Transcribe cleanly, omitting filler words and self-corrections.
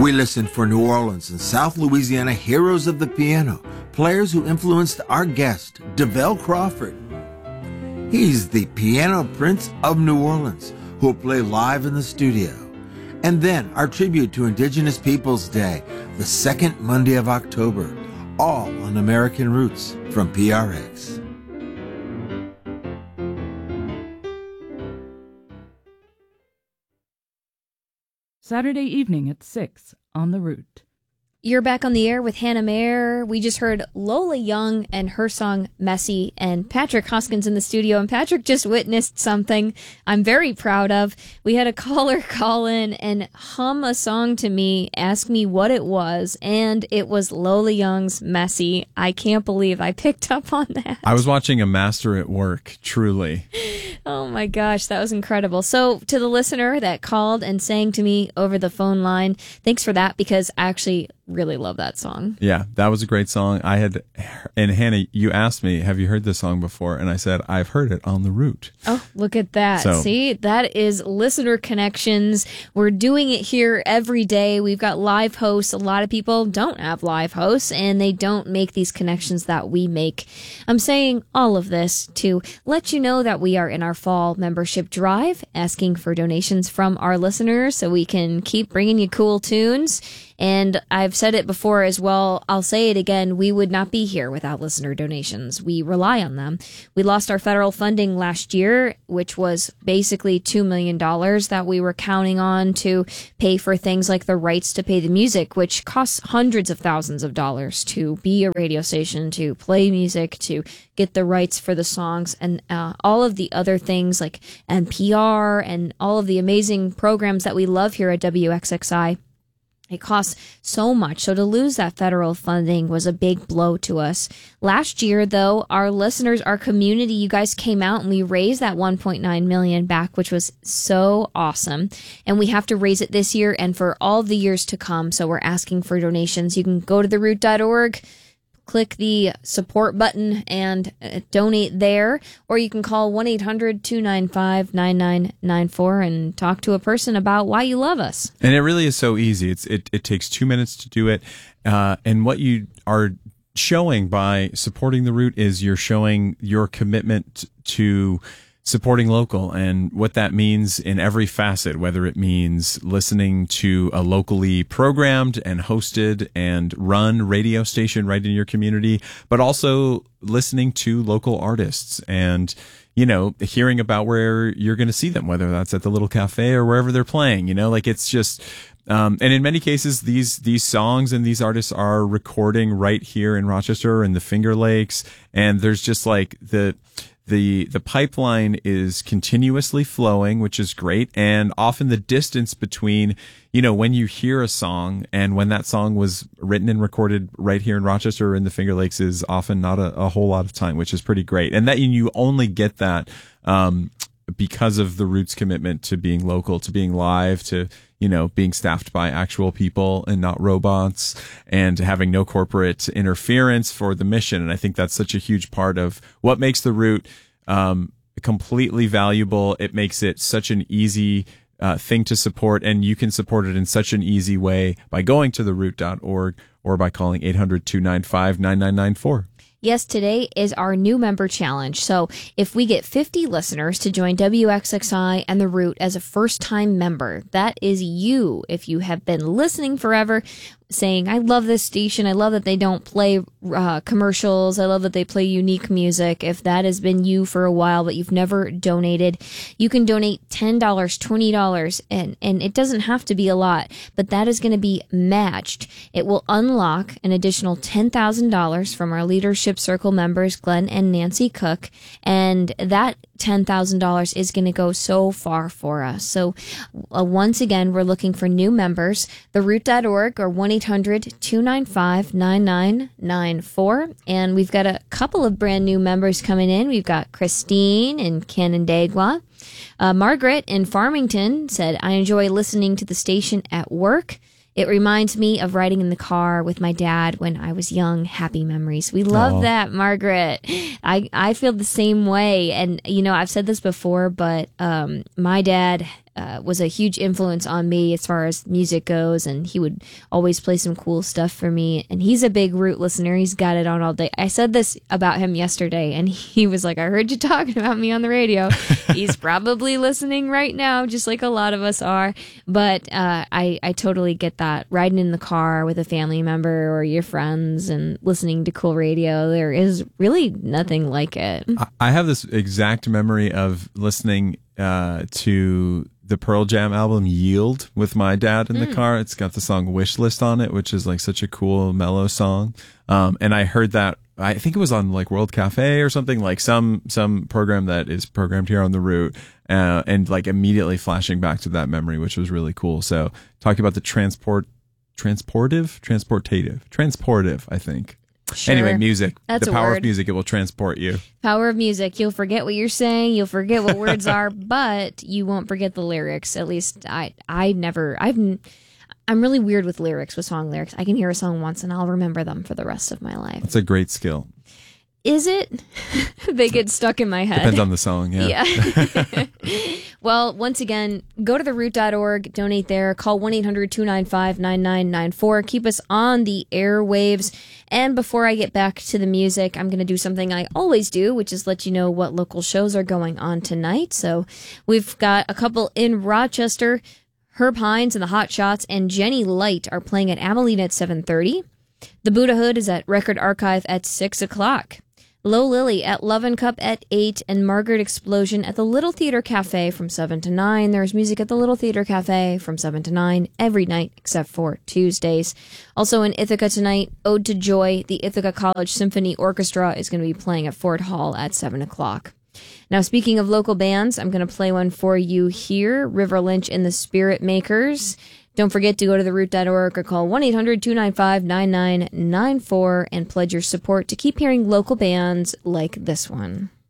We listen for New Orleans and South Louisiana heroes of the piano, players who influenced our guest, DeVell Crawford. He's the piano prince of New Orleans, who will play live in the studio. And then our tribute to Indigenous Peoples Day, the second Monday of October, all on American Roots from PRX. Saturday evening at 6 on The Root. You're back on the air with Hannah Mayer. We just heard Lola Young and her song Messy, and Patrick Hoskins in the studio. And Patrick just witnessed something I'm very proud of. We had a caller call in and hum a song to me, ask me what it was, and it was Lola Young's Messy. I can't believe I picked up on that. I was watching a master at work, truly. Oh my gosh, that was incredible. So to the listener that called and sang to me over the phone line, thanks for that, because I actually really love that song. Yeah, that was a great song. And Hannah, you asked me, have you heard this song before? And I said, I've heard it on The Root. Oh, look at that. See, that is listener connections. We're doing it here every day. We've got live hosts. A lot of people don't have live hosts, and they don't make these connections that we make. I'm saying all of this to let you know that we are in our fall membership drive, asking for donations from our listeners so we can keep bringing you cool tunes. And I've said it before as well. I'll say it again. We would not be here without listener donations. We rely on them. We lost our federal funding last year, which was basically $2 million that we were counting on to pay for things like the rights to pay the music, which costs hundreds of thousands of dollars to be a radio station, to play music, to get the rights for the songs, and all of the other things like NPR and all of the amazing programs that we love here at WXXI. It costs so much. So to lose that federal funding was a big blow to us. Last year, though, our listeners, our community, you guys came out and we raised that $1.9 million back, which was so awesome. And we have to raise it this year and for all the years to come. So we're asking for donations. You can go to theroot.org, click the support button and donate there, or you can call 1-800-295-9994 and talk to a person about why you love us. And it really is so easy. It takes 2 minutes to do it. And what you are showing by supporting The Root is you're showing your commitment to supporting local, and what that means in every facet, whether it means listening to a locally programmed and hosted and run radio station right in your community, but also listening to local artists and, you know, hearing about where you're going to see them, whether that's at the little cafe or wherever they're playing, you know, like it's just, and in many cases, these songs and these artists are recording right here in Rochester and the Finger Lakes. And there's just like the pipeline is continuously flowing, which is great. And often the distance between, you know, when you hear a song and when that song was written and recorded right here in Rochester or in the Finger Lakes is often not a whole lot of time, which is pretty great. And that you only get that, because of The Root's commitment to being local, to being live, to, you know, being staffed by actual people and not robots, and having no corporate interference for the mission. And I think that's such a huge part of what makes The Root completely valuable. It makes it such an easy thing to support, and you can support it in such an easy way by going to theroot.org or by calling 800-295-9994. Yes, today is our new member challenge. So if we get 50 listeners to join WXXI and The Root as a first-time member, that is you. If you have been listening forever, saying, I love this station, I love that they don't play commercials, I love that they play unique music. If that has been you for a while but you've never donated, you can donate $10, $20, and it doesn't have to be a lot, but that is going to be matched. It will unlock an additional $10,000 from our Leadership Circle members, Glenn and Nancy Cook, and that $10,000 is going to go so far for us. So once again, we're looking for new members. Theroot.org or 1-800-295-9994. And we've got a couple of brand new members coming in. We've got Christine in Canandaigua. Margaret in Farmington said, I enjoy listening to the station at work. It reminds me of riding in the car with my dad when I was young. Happy memories. We love that, Margaret. I feel the same way. And, you know, I've said this before, but my dad was a huge influence on me as far as music goes, and he would always play some cool stuff for me. And he's a big Root listener. He's got it on all day. I said this about him yesterday, and he was like, I heard you talking about me on the radio. He's probably listening right now, just like a lot of us are. But I totally get that. Riding in the car with a family member or your friends and listening to cool radio, there is really nothing like it. I have this exact memory of listening to the Pearl Jam album Yield with my dad in the car. It's got the song Wish List on it, which is like such a cool mellow song. And I heard that, I think it was on like World Cafe or something, like some program that is programmed here on the Root, and like immediately flashing back to that memory, which was really cool. So talking about the transportive, I think. Sure. Anyway, music. That's the power of music, it will transport you. Power of music. You'll forget what you're saying. You'll forget what words are, but you won't forget the lyrics. At least I'm really weird with lyrics, with song lyrics. I can hear a song once and I'll remember them for the rest of my life. It's a great skill. Is it? They get stuck in my head. Depends on the song, yeah. Well, once again, go to theroot.org, donate there, call 1-800-295-9994. Keep us on the airwaves. And before I get back to the music, I'm going to do something I always do, which is let you know what local shows are going on tonight. So we've got a couple in Rochester. Herb Hines and the Hot Shots and Jenny Light are playing at Abilene at 7:30. The Buddha Hood is at Record Archive at 6 o'clock. Low Lily at Love and Cup at 8, and Margaret Explosion at the Little Theater Cafe from 7 to 9. There's music at the Little Theater Cafe from 7 to 9 every night except for Tuesdays. Also in Ithaca tonight, Ode to Joy, the Ithaca College Symphony Orchestra is going to be playing at Ford Hall at 7 o'clock. Now, speaking of local bands, I'm going to play one for you here, River Lynch and the Spirit Makers. Don't forget to go to theroot.org or call 1-800-295-9994 and pledge your support to keep hearing local bands like this one.